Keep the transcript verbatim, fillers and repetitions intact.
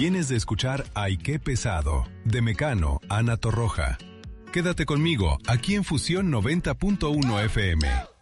Vienes de escuchar Ay, qué pesado, de Mecano, Ana Torroja. Quédate conmigo, aquí en Fusión noventa punto uno F M.